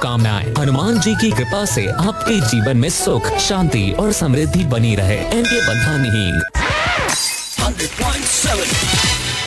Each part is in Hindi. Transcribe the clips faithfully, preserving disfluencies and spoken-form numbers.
शुभकामनाएं। हनुमान जी की कृपा से आपके जीवन में सुख, शांति और समृद्धि बनी रहे। एनके बंधन ही हंड्रेड पॉइंट सेवन।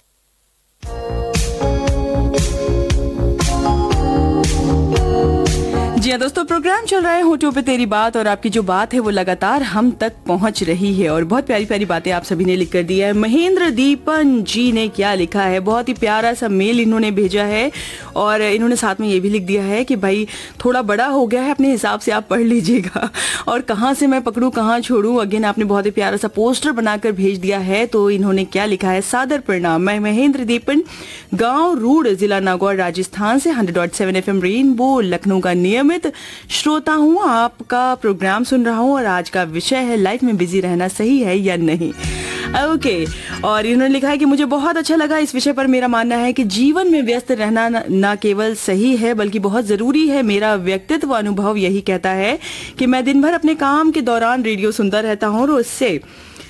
जी हाँ दोस्तों, प्रोग्राम चल रहा है होठों पे तेरी बात और आपकी जो बात है वो लगातार हम तक पहुंच रही है और बहुत प्यारी प्यारी बातें आप सभी ने लिख कर दी है। महेंद्र दीपन जी ने क्या लिखा है, बहुत ही प्यारा सा मेल इन्होंने भेजा है और इन्होंने साथ में ये भी लिख दिया है कि भाई थोड़ा बड़ा हो गया है, अपने हिसाब से आप पढ़ लीजिएगा और कहाँ से मैं पकड़ूं कहाँ छोड़ूं। अगेन आपने बहुत ही प्यारा सा पोस्टर बनाकर भेज दिया है। तो इन्होंने क्या लिखा है, सादर प्रणाम, मैं महेंद्र दीपन, गाँव रूड़, जिला नागौर, राजस्थान से hundred point seven F M rainbow Lucknow का नियमित श्रोता हूँ। आपका प्रोग्राम सुन रहा हूँ और आज का विषय है लाइफ में बिजी रहना सही है या नहीं। Okay okay. और इन्होंने लिखा है कि मुझे बहुत अच्छा लगा इस विषय पर। मेरा मानना है कि जीवन में व्यस्त रहना न केवल सही है बल्कि बहुत जरूरी है। मेरा व्यक्तित्व अनुभव यही कहता है कि मैं दिन भर अपने काम के दौरान रेडियो सुनता रहता हूँ और उससे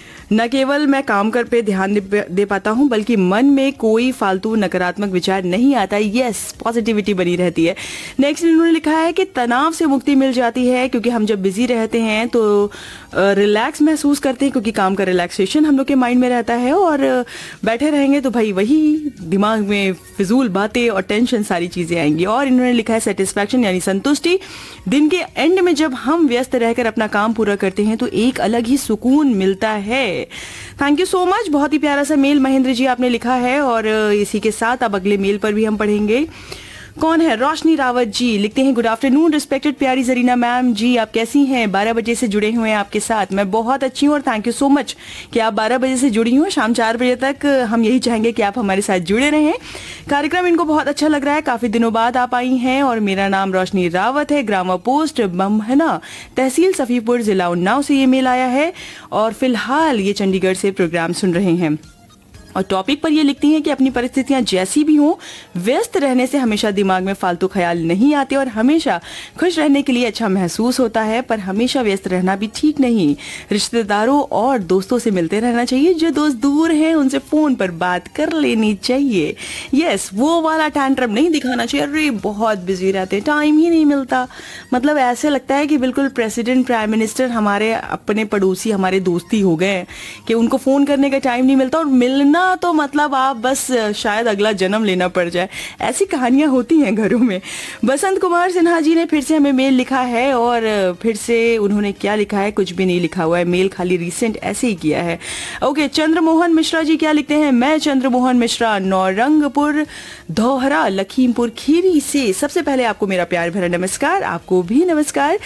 न केवल मैं काम कर पे ध्यान दे, दे पाता हूँ बल्कि मन में कोई फालतू नकारात्मक विचार नहीं आता। यस, पॉजिटिविटी बनी रहती है। नेक्स्ट इन्होंने लिखा है कि तनाव से मुक्ति मिल जाती है क्योंकि हम जब बिजी रहते हैं तो रिलैक्स महसूस करते हैं क्योंकि काम का रिलैक्सेशन हम लोग के माइंड में रहता है और बैठे रहेंगे तो भाई वही दिमाग में फिजूल बातें और टेंशन सारी चीजें आएंगी। और इन्होंने लिखा है सेटिस्फैक्शन यानी संतुष्टि, दिन के एंड में जब हम व्यस्त रहकर अपना काम पूरा करते हैं तो एक अलग ही सुकून मिलता है। थैंक यू सो मच, बहुत ही प्यारा सा मेल महेंद्र जी आपने लिखा है और इसी के साथ अब अगले मेल पर भी हम पढ़ेंगे। कौन है, रोशनी रावत जी लिखते हैं, गुड आफ्टरनून रिस्पेक्टेड प्यारी जरीना मैम जी, आप कैसी हैं? बारह बजे से जुड़े हुए हैं आपके साथ। मैं बहुत अच्छी हूँ और थैंक यू सो मच कि आप बारह बजे से जुड़ी हुई। शाम चार बजे तक हम यही चाहेंगे कि आप हमारे साथ जुड़े रहें। कार्यक्रम इनको बहुत अच्छा लग रहा है, काफी दिनों बाद आप आई हैं। और मेरा नाम रोशनी रावत है, ग्रामा पोस्ट बमहना, तहसील सफीपुर, जिला उन्नाव से ये मेल आया है और फिलहाल ये चंडीगढ़ से प्रोग्राम सुन रहे हैं। और टॉपिक पर ये लिखती हैं कि अपनी परिस्थितियां जैसी भी हों, व्यस्त रहने से हमेशा दिमाग में फालतू ख्याल नहीं आते और हमेशा खुश रहने के लिए अच्छा महसूस होता है। पर हमेशा व्यस्त रहना भी ठीक नहीं, रिश्तेदारों और दोस्तों से मिलते रहना चाहिए। जो दोस्त दूर हैं उनसे फोन पर बात कर लेनी चाहिए। यस, वो वाला टैंट्रम नहीं दिखाना चाहिए, अरे बहुत बिजी रहते, टाइम ही नहीं मिलता। मतलब ऐसे लगता है कि बिल्कुल प्रेसिडेंट, प्राइम मिनिस्टर हमारे अपने पड़ोसी, हमारे दोस्ती हो गए कि उनको फोन करने का टाइम नहीं मिलता और मिलना तो मतलब आप बस शायद अगला जन्म लेना पड़ जाए। ऐसी कहानियां होती हैं घरों में। बसंत कुमार सिन्हा जी ने फिर से हमें मेल लिखा है और फिर से उन्होंने क्या लिखा है, कुछ भी नहीं लिखा हुआ है, मेल खाली रिसेंट ऐसे ही किया है। ओके, चंद्रमोहन मिश्रा जी क्या लिखते हैं, मैं चंद्रमोहन मिश्रा, नौरंगपुर धौहरा, लखीमपुर खीरी से। सबसे पहले आपको मेरा प्यार भरा नमस्कार। आपको भी नमस्कार।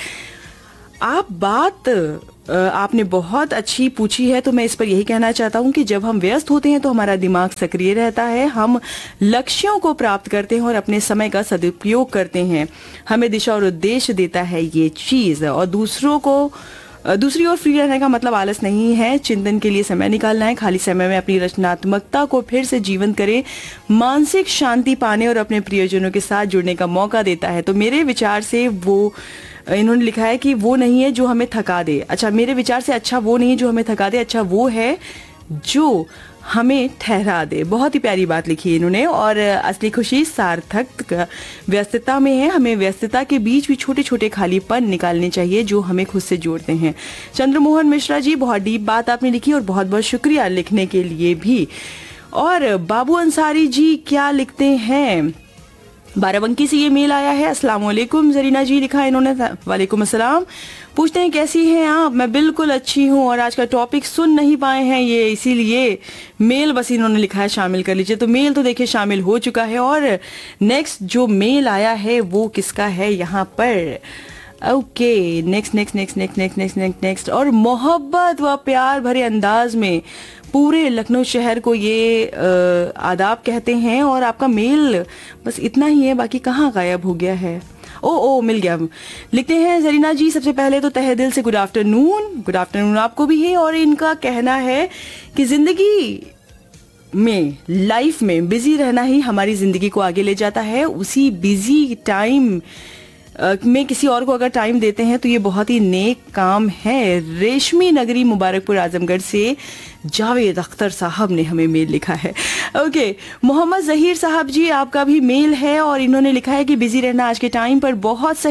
आप बात आपने बहुत अच्छी पूछी है तो मैं इस पर यही कहना चाहता हूं कि जब हम व्यस्त होते हैं तो हमारा दिमाग सक्रिय रहता है, हम लक्ष्यों को प्राप्त करते हैं और अपने समय का सदुपयोग करते हैं। हमें दिशा और उद्देश्य देता है ये चीज। और दूसरों को दूसरी ओर फ्री रहने का मतलब आलस नहीं है, चिंतन के लिए समय निकालना है। खाली समय में अपनी रचनात्मकता को फिर से जीवंत करें, मानसिक शांति पाने और अपने प्रियजनों के साथ जुड़ने का मौका देता है। तो मेरे विचार से वो, इन्होंने लिखा है कि वो नहीं है जो हमें थका दे। अच्छा, मेरे विचार से अच्छा वो नहीं है जो हमें थका दे, अच्छा वो है जो हमें ठहरा दे। बहुत ही प्यारी बात लिखी है इन्होंने। और असली खुशी सार्थक व्यस्तता में है। हमें व्यस्तता के बीच भी छोटे छोटे खालीपन निकालने चाहिए जो हमें खुद से जोड़ते हैं। चंद्रमोहन मिश्रा जी, बहुत डीप बात आपने लिखी और बहुत बहुत शुक्रिया लिखने के लिए भी। और बाबू अंसारी जी क्या लिखते हैं, बाराबंकी से ये मेल आया है। अस्सलाम वालेकुम जरीना जी लिखा है इन्होंने। वालेकुम अस्सलाम। पूछते हैं कैसी हैं आप? मैं बिल्कुल अच्छी हूँ और आज का टॉपिक सुन नहीं पाए हैं ये, इसीलिए मेल बस इन्होंने लिखा है शामिल कर लीजिए। तो मेल तो देखिए शामिल हो चुका है और नेक्स्ट जो मेल आया है वो किसका है यहाँ पर। Okay, next next next next next next next next और मोहब्बत व प्यार भरे अंदाज में पूरे लखनऊ शहर को ये आदाब कहते हैं। और आपका मेल बस इतना ही है, बाकी कहाँ गायब हो गया है। ओ ओ मिल गया। लिखते हैं जरीना जी, सबसे पहले तो तहे दिल से गुड आफ्टरनून। गुड आफ्टरनून आपको भी है। और इनका कहना है कि जिंदगी में, लाइफ में बिजी रहना ही हमारी जिंदगी को आगे ले जाता है। उसी बिजी टाइम में किसी और को अगर टाइम देते हैं तो ये बहुत ही नेक काम है। रेशमी नगरी मुबारकपुर आजमगढ़ से जावेद अख्तर साहब ने हमें मेल लिखा है। ओके, मोहम्मद जहीर साहब जी आपका भी मेल है और इन्होंने लिखा है कि बिजी रहना आज के टाइम पर बहुत सही